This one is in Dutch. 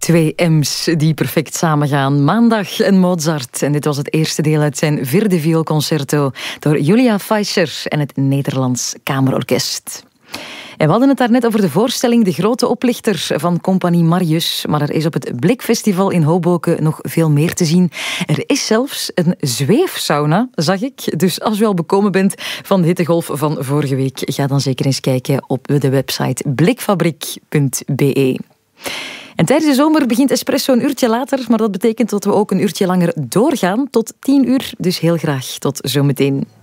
Twee M's die perfect samengaan. Maandag en Mozart. En dit was het eerste deel uit zijn vierde vioolconcerto door Julia Fleischer en het Nederlands Kamerorkest. En we hadden het daarnet over de voorstelling De Grote Oplichter van Compagnie Marius. Maar er is op het Blikfestival in Hoboken nog veel meer te zien. Er is zelfs een zweefsauna, zag ik. Dus als u al bekomen bent van de hittegolf van vorige week, ga dan zeker eens kijken op de website blikfabriek.be. En tijdens de zomer begint Espresso een uurtje later, maar dat betekent dat we ook een uurtje langer doorgaan, tot 10 uur. Dus heel graag tot zometeen.